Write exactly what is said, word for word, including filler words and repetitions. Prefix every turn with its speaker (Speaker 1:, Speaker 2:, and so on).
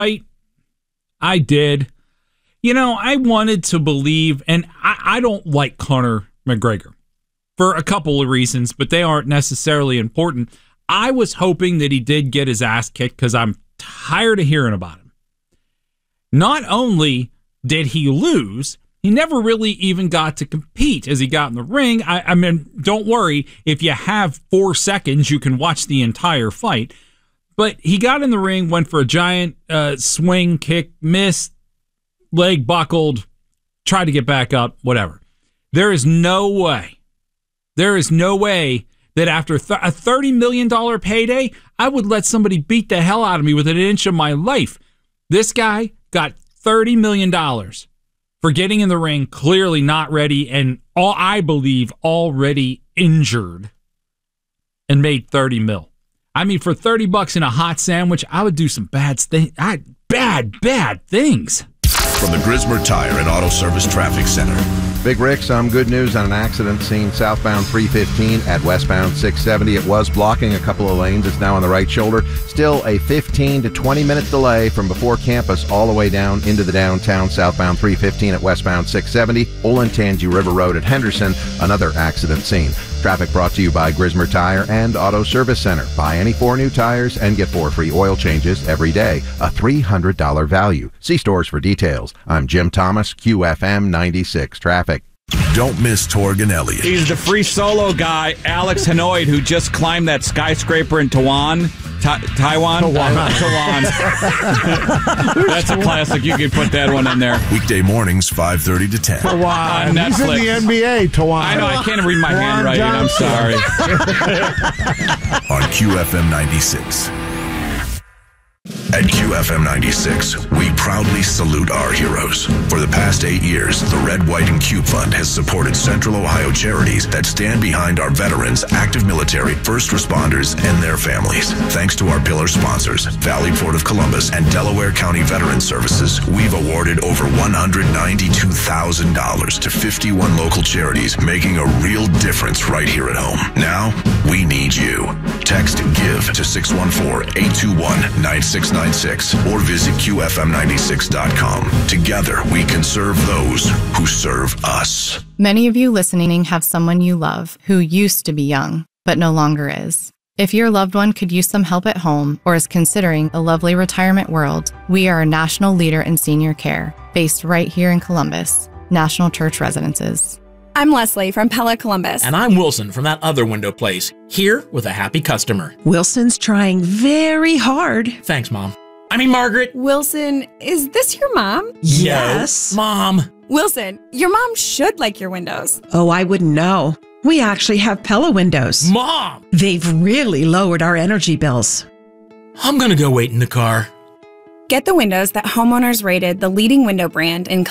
Speaker 1: fight. I did. You know, I wanted to believe, and I, I don't like Conor McGregor for a couple of reasons, but they aren't necessarily important. I was hoping that he did get his ass kicked because I'm tired of hearing about him. Not only did he lose, he never really even got to compete as he got in the ring. I, I mean, don't worry. If you have four seconds, you can watch the entire fight. But he got in the ring, went for a giant uh, swing, kick, missed, leg buckled, tried to get back up, whatever. There is no way, there is no way that after th- a thirty million dollars payday, I would let somebody beat the hell out of me with an inch of my life. This guy got thirty million dollars for getting in the ring, clearly not ready, and all I believe already injured, and made thirty mil. I mean, for thirty bucks and a hot sandwich, I would do some bad things. Bad, bad things.
Speaker 2: From the Grismer Tire and Auto Service Traffic Center.
Speaker 3: Big Rick, some good news on an accident scene southbound three fifteen at westbound six seventy. It was blocking a couple of lanes. It's now on the right shoulder. Still a fifteen to twenty minute delay from before campus all the way down into the downtown southbound three fifteen at westbound six seventy. Olentangy River Road at Henderson, another accident scene. Traffic brought to you by Grismer Tire and Auto Service Center. Buy any four new tires and get four free oil changes every day. A three hundred dollars value. See stores for details. I'm Jim Thomas, Q F M ninety-six Traffic.
Speaker 2: Don't miss Torg and Elliott.
Speaker 4: He's the free solo guy, Alex Hanoid, who just climbed that skyscraper in Taiwan. Ta- Taiwan?
Speaker 5: Taiwan.
Speaker 4: Taiwan. That's a classic. You can put that one in there.
Speaker 2: Weekday mornings, five thirty to ten.
Speaker 5: Taiwan.
Speaker 4: On
Speaker 5: He's in
Speaker 4: Netflix.
Speaker 5: the N B A, Taiwan.
Speaker 4: I know, I can't read my
Speaker 5: Taiwan
Speaker 4: handwriting. I'm
Speaker 5: Johnson.
Speaker 4: sorry.
Speaker 2: On Q F M ninety-six. At Q F M ninety-six, we proudly salute our heroes. For the past eight years, the Red, White, and Cube Fund has supported Central Ohio charities that stand behind our veterans, active military, first responders, and their families. Thanks to our pillar sponsors, Valley Port of Columbus and Delaware County Veteran Services, we've awarded over one hundred ninety-two thousand dollars to fifty-one local charities, making a real difference right here at home. Now, we need you. Text GIVE to six one four, eight two one, nine six nine six or visit Q F M ninety-six dot com. Together, we can serve those who serve us.
Speaker 6: Many of you listening have someone you love who used to be young, but no longer is. If your loved one could use some help at home or is considering a lovely retirement world, we are a national leader in senior care, based right here in Columbus, National Church Residences.
Speaker 7: I'm Leslie from Pella Columbus.
Speaker 8: And I'm Wilson from that other window place, here with a happy customer.
Speaker 9: Wilson's trying very hard.
Speaker 8: Thanks, Mom. I mean, Margaret.
Speaker 7: Wilson, is this your mom?
Speaker 9: Yes.
Speaker 8: No, Mom.
Speaker 7: Wilson, your mom should like your windows.
Speaker 9: Oh, I wouldn't know. We actually have Pella windows.
Speaker 8: Mom!
Speaker 9: They've really lowered our energy bills.
Speaker 8: I'm gonna go wait in the car.
Speaker 7: Get the windows that homeowners rated the leading window brand in